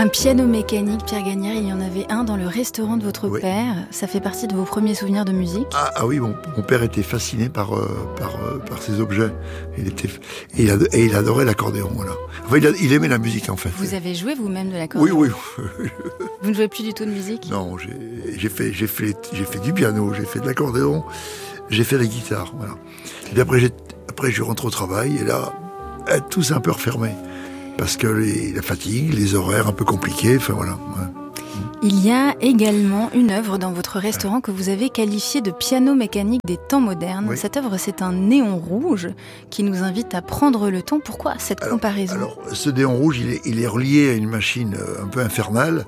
Un piano mécanique, Pierre Gagnaire, il y en avait un dans le restaurant de votre père. Ça fait partie de vos premiers souvenirs de musique? Ah oui, mon père était fasciné par ces objets. Il adorait l'accordéon, voilà. Enfin, il aimait la musique, en fait. Vous avez joué vous-même de l'accordéon? Oui. Vous ne jouez plus du tout de musique? Non, j'ai fait du piano, j'ai fait de l'accordéon, j'ai fait la guitare, voilà. Et puis après, je rentre au travail, et là, tout s'est un peu refermé. Parce que la fatigue, les horaires un peu compliqués, enfin voilà. Ouais. Il y a également une œuvre dans votre restaurant que vous avez qualifiée de piano mécanique des temps modernes. Oui. Cette œuvre, c'est un néon rouge qui nous invite à prendre le temps. Pourquoi cette comparaison? Alors, ce néon rouge, il est relié à une machine un peu infernale,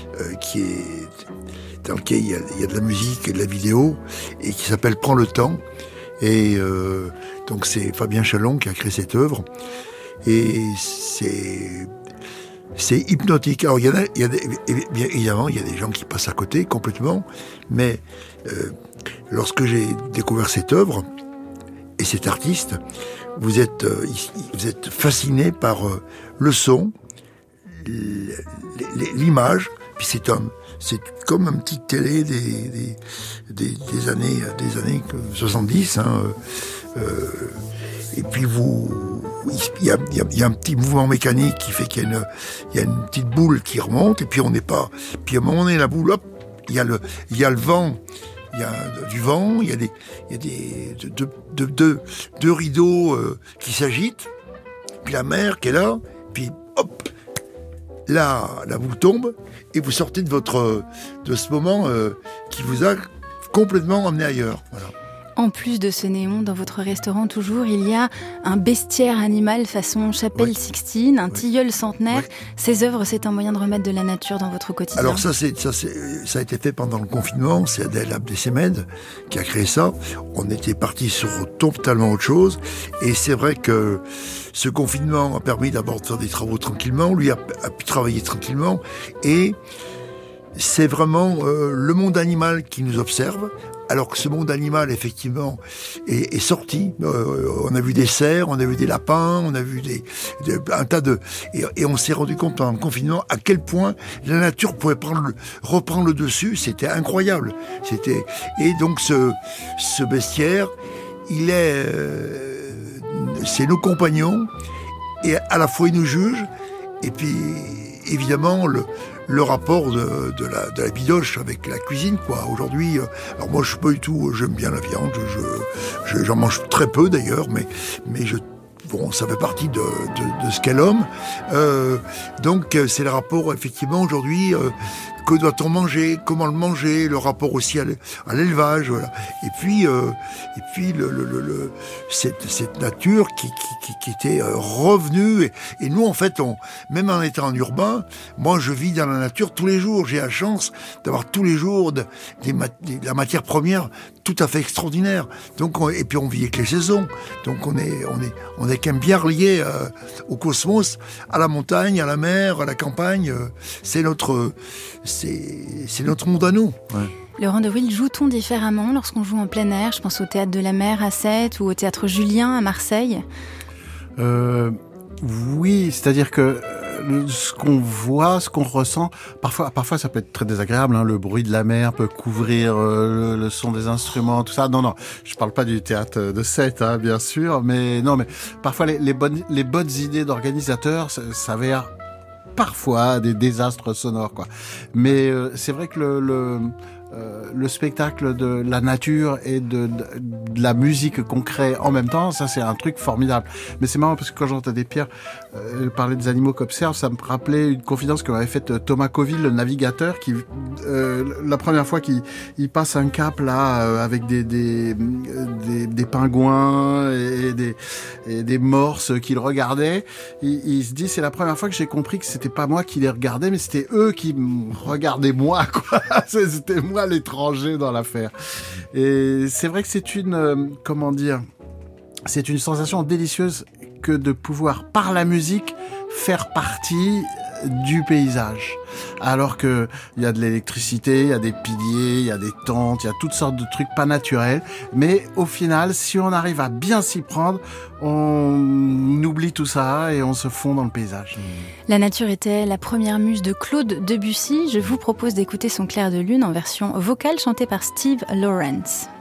dans laquelle il y a de la musique et de la vidéo, et qui s'appelle Prends le temps. Et donc c'est Fabien Chalon qui a créé cette œuvre. Et c'est hypnotique. Alors bien évidemment, il y a des gens qui passent à côté complètement, mais lorsque j'ai découvert cette œuvre et cet artiste, vous êtes fasciné par le son, l'image, puis c'est comme un petit télé des années 70. Et puis il y a un petit mouvement mécanique qui fait qu'il y a une petite boule qui remonte, et puis puis à un moment donné, la boule, hop, il y a le vent, il y a du vent, il y a deux rideaux qui s'agitent, puis la mer qui est là, puis hop, là, la boule tombe, et vous sortez de ce moment qui vous a complètement emmené ailleurs, voilà. En plus de ce néon, dans votre restaurant toujours, il y a un bestiaire animal façon Chapelle Sixtine, un tilleul centenaire. Oui. Ces œuvres, c'est un moyen de remettre de la nature dans votre quotidien. Alors ça a été fait pendant le confinement. C'est Adèle Abdessemed qui a créé ça. On était parti sur totalement autre chose. Et c'est vrai que ce confinement a permis d'abord de faire des travaux tranquillement. Lui a pu travailler tranquillement. Et c'est vraiment le monde animal qui nous observe. Alors que ce monde animal, effectivement, est sorti. On a vu des cerfs, on a vu des lapins, on a vu un tas de... Et on s'est rendu compte pendant le confinement à quel point la nature pouvait reprendre le dessus. C'était incroyable. Et donc ce bestiaire, c'est nos compagnons, et à la fois il nous juge, et puis évidemment le rapport de la bidoche avec la cuisine, quoi. Aujourd'hui, alors moi je suis pas du tout, j'aime bien la viande, j'en mange très peu d'ailleurs, mais ça fait partie de ce qu'est l'homme. Donc c'est le rapport, effectivement, aujourd'hui, que doit-on manger, comment le manger, le rapport aussi à l'élevage, voilà. Et puis cette nature qui était revenue, et nous en fait, même en étant en urbain, moi je vis dans la nature tous les jours. J'ai la chance d'avoir tous les jours de la matière première tout à fait extraordinaire. Donc et puis on vit avec les saisons. Donc on est quand même bien relié au cosmos, à la montagne, à la mer, à la campagne. C'est notre monde à nous. Ouais. Laurent de Wiel, joue-t-on différemment lorsqu'on joue en plein air? Je pense au Théâtre de la Mer à Sète ou au Théâtre Julien à Marseille. Oui, c'est-à-dire que ce qu'on voit, ce qu'on ressent, parfois ça peut être très désagréable, hein, le bruit de la mer peut couvrir le son des instruments, tout ça. Non, je parle pas du théâtre de Sète, hein, bien sûr, mais parfois les bonnes idées d'organisateurs s'avèrent parfois des désastres sonores, quoi. Mais c'est vrai que le spectacle de la nature et de la musique qu'on crée en même temps, ça c'est un truc formidable. Mais c'est marrant parce que quand j'entendais Pierre parler des animaux qu'observe, ça me rappelait une confidence que m'avait faite Thomas Coville, le navigateur, qui la première fois qu'il passe un cap là avec des pingouins et des morses qu'il regardait, il se dit, c'est la première fois que j'ai compris que c'était pas moi qui les regardais, mais c'était eux qui me regardaient moi, quoi. C'était moi l'étranger dans l'affaire. Et c'est vrai que c'est une sensation délicieuse que de pouvoir, par la musique, faire partie du paysage. alors que il y a de l'électricité, il y a des piliers, il y a des tentes, il y a toutes sortes de trucs pas naturels. Mais au final, si on arrive à bien s'y prendre, on oublie tout ça et on se fond dans le paysage. La nature était la première muse de Claude Debussy. Je vous propose d'écouter son Clair de lune en version vocale chantée par Steve Lawrence.